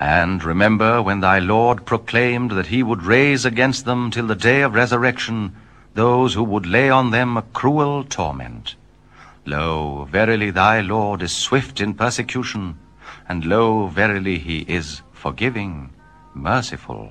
And remember when thy Lord proclaimed that he would raise against them till the day of resurrection those who would lay on them a cruel torment. Lo, verily thy Lord is swift in persecution, and lo, verily he is forgiving, merciful.